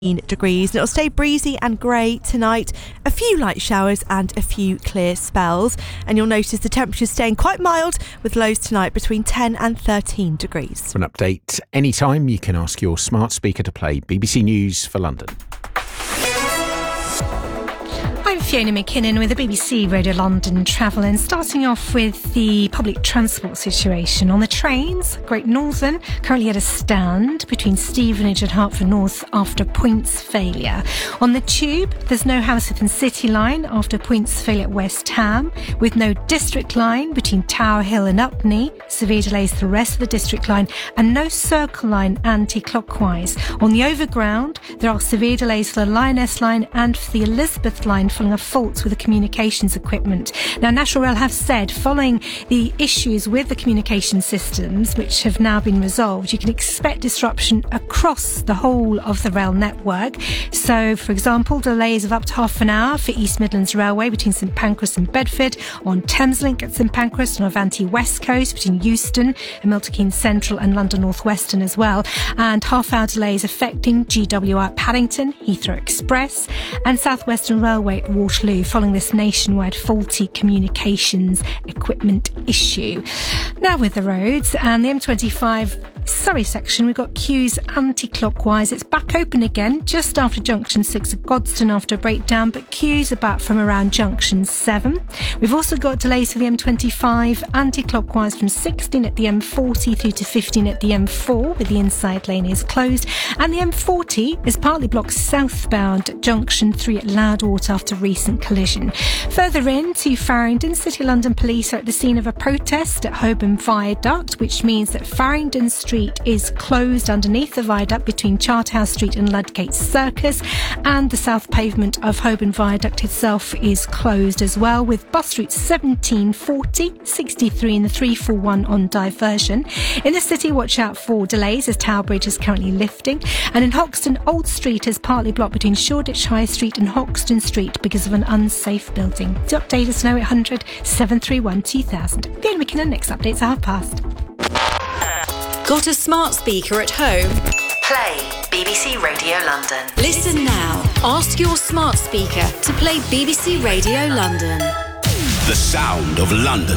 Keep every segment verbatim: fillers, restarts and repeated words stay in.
degrees, and it'll stay breezy and grey tonight. A few light showers and a few clear spells, and you'll notice the temperatures staying quite mild with lows tonight between ten and thirteen degrees. For an update anytime, you can ask your smart speaker to play B B C News for London. I'm Fiona McKinnon with the B B C Radio London Travel, and starting off with the public transport situation. On the trains, Great Northern currently at a stand between Stevenage and Hertford North after points failure. On the tube, there's no Hammersmith and City line after points failure at West Ham, with no district line between Tower Hill and Upney, severe delays to the rest of the district line, and no Circle line anti-clockwise. On the overground, there are severe delays for the Lioness line and for the Elizabeth line following a fault with the communications equipment. Now, National Rail have said, following the issues with the communication systems, which have now been resolved, you can expect disruption across the whole of the rail network. So, for example, delays of up to half an hour for East Midlands Railway between St Pancras and Bedford, on Thameslink at St Pancras, on Avanti West Coast between Euston and Milton Keynes Central and London North Western as well, and half-hour delays affecting G W R at Paddington, Heathrow Express and South Western Railway at Waterloo following this nationwide faulty communications equipment issue. Now with the roads and the M twenty-five Surrey section, we've got queues anti-clockwise. It's back open again just after junction six at Godstone after a breakdown, but queues are back from around junction seven. We've also got delays for the M twenty-five anti-clockwise from sixteen at the M forty through to fifteen at the M four, with the inside lane is closed, and the M forty is partly blocked southbound at junction three at Loudwater after recent collision. Further in to Farringdon, City London Police are at the scene of a protest at Holborn Viaduct, which means that Farringdon Street is closed underneath the viaduct between Charterhouse Street and Ludgate Circus, and the south pavement of Holborn Viaduct itself is closed as well, with bus routes seventeen, forty, sixty-three and the three forty-one on diversion. In the city, watch out for delays as Tower Bridge is currently lifting, and in Hoxton, Old Street is partly blocked between Shoreditch High Street and Hoxton Street because of an unsafe building. To update us now, eight hundred, seven three one, two thousand. Fiona McKinnon, next update's half past. Got a smart speaker at home? Play B B C Radio London. Listen now. Ask your smart speaker to play B B C Radio London. The sound of London.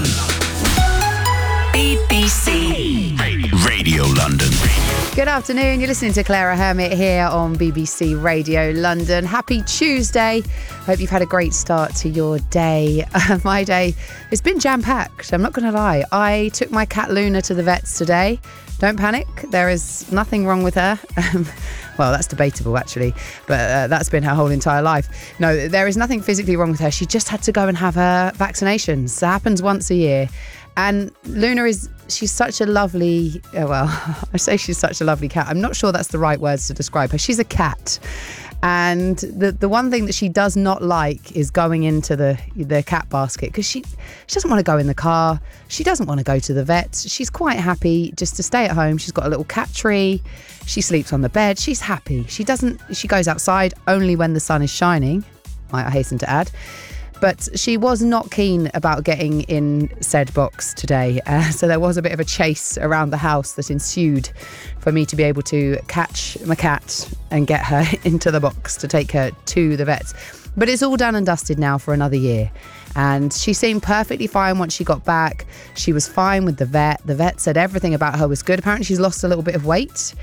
B B C Radio London. Good afternoon, you're listening to Clara Hermit here on B B C Radio London. Happy Tuesday. Hope you've had a great start to your day. Uh, my day has been jam-packed, I'm not going to lie. I took my cat Luna to the vets today. Don't panic, there is nothing wrong with her. Um, well, that's debatable actually, but uh, that's been her whole entire life. No, there is nothing physically wrong with her. She just had to go and have her vaccinations. It happens once a year. And Luna is, she's such a lovely, uh, well, I say she's such a lovely cat. I'm not sure that's the right words to describe her. She's a cat. And the the one thing that she does not like is going into the the cat basket, because she, she doesn't want to go in the car. She doesn't want to go to the vet. She's quite happy just to stay at home. She's got a little cat tree. She sleeps on the bed. She's happy. She doesn't, she goes outside only when the sun is shining, I hasten to add. But she was not keen about getting in said box today. Uh, so there was a bit of a chase around the house that ensued for me to be able to catch my cat and get her into the box to take her to the vets. But it's all done and dusted now for another year. And she seemed perfectly fine once she got back. She was fine with the vet. The vet said everything about her was good. Apparently she's lost a little bit of weight.